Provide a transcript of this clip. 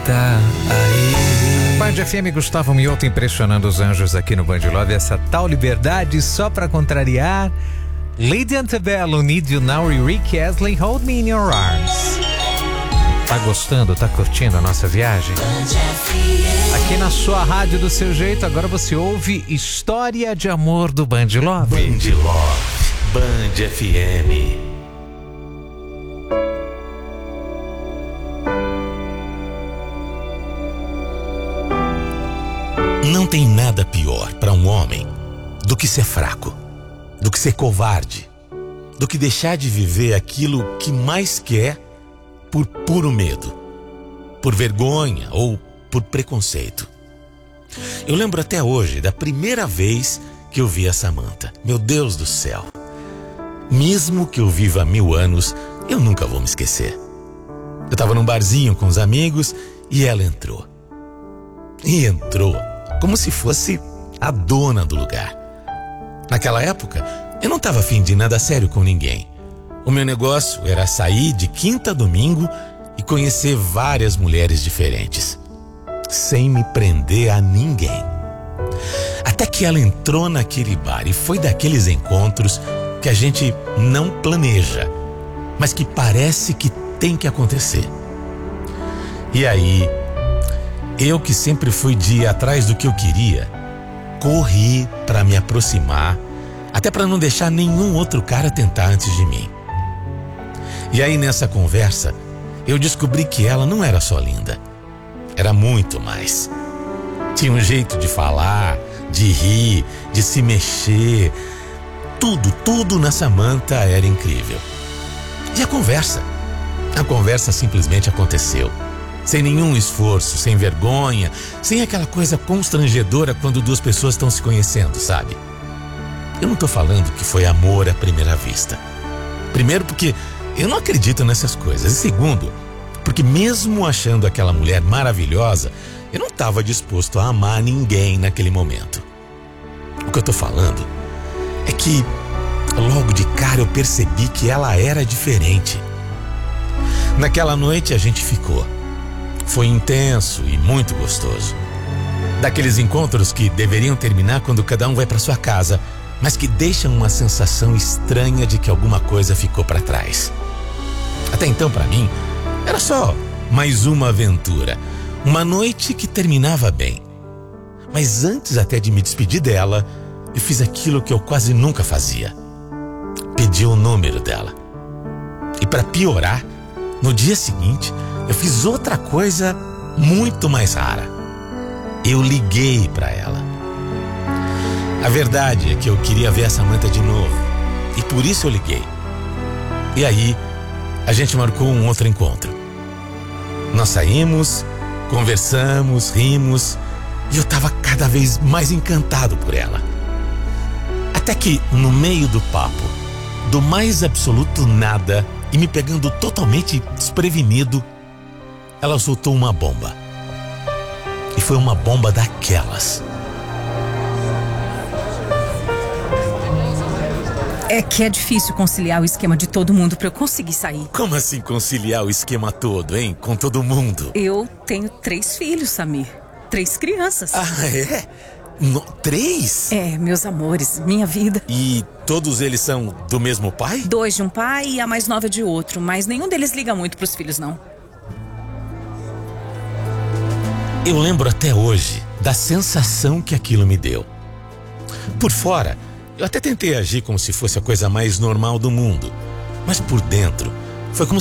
tá aí. Band FM, Gustavo Mioto impressionando os anjos aqui no Band Love. Essa tal liberdade só pra contrariar. Lady Antebellum, Need You Now e Rick Astley, Hold Me In Your Arms. Tá gostando? Tá curtindo a nossa viagem? Aqui na sua rádio do seu jeito, agora você ouve História de Amor do Band Love. Band Love, Band FM. Não tem nada pior para um homem do que ser fraco, do que ser covarde, do que deixar de viver aquilo que mais quer por puro medo, por vergonha ou por preconceito. Eu lembro até hoje da primeira vez que eu vi a Samantha. Meu Deus do céu! Mesmo que eu viva 1000 anos, eu nunca vou me esquecer. Eu estava num barzinho com os amigos e ela entrou. E entrou como se fosse a dona do lugar. Naquela época, eu não estava afim de nada sério com ninguém. O meu negócio era sair de quinta a domingo e conhecer várias mulheres diferentes, sem me prender a ninguém. Até que ela entrou naquele bar e foi daqueles encontros que a gente não planeja, mas que parece que tem que acontecer. E aí, eu que sempre fui de ir atrás do que eu queria, corri para me aproximar, até para não deixar nenhum outro cara tentar antes de mim. E aí nessa conversa, eu descobri que ela não era só linda, era muito mais. Tinha um jeito de falar, de rir, de se mexer. Tudo na Samantha era incrível. E a conversa simplesmente aconteceu. Sem nenhum esforço, sem vergonha, sem aquela coisa constrangedora quando duas pessoas estão se conhecendo, sabe? Eu não tô falando que foi amor à primeira vista. Primeiro, porque eu não acredito nessas coisas. E segundo, porque mesmo achando aquela mulher maravilhosa, eu não estava disposto a amar ninguém naquele momento. O que eu tô falando é que logo de cara eu percebi que ela era diferente. Naquela noite a gente ficou. Foi intenso e muito gostoso. Daqueles encontros que deveriam terminar quando cada um vai para sua casa, mas que deixam uma sensação estranha de que alguma coisa ficou para trás. Até então, para mim, era só mais uma aventura, uma noite que terminava bem. Mas antes até de me despedir dela, eu fiz aquilo que eu quase nunca fazia. Pedi o número dela. E para piorar, no dia seguinte, eu fiz outra coisa muito mais rara. Eu liguei para ela. A verdade é que eu queria ver a Samantha de novo, e por isso eu liguei. E aí, a gente marcou um outro encontro. Nós saímos, conversamos, rimos, e eu estava cada vez mais encantado por ela. Até que, no meio do papo, do mais absoluto nada, e me pegando totalmente desprevenido, ela soltou uma bomba. E foi uma bomba daquelas. É que é difícil conciliar o esquema de todo mundo pra eu conseguir sair. Como assim conciliar o esquema todo, hein? Com todo mundo? Eu tenho 3 filhos, Samir. 3 crianças. Ah, é? 3? É, meus amores, minha vida. E todos eles são do mesmo pai? 2 de um pai e a mais nova de outro, mas nenhum deles liga muito pros filhos, não. Eu lembro até hoje da sensação que aquilo me deu. Por fora, eu até tentei agir como se fosse a coisa mais normal do mundo, mas por dentro, foi como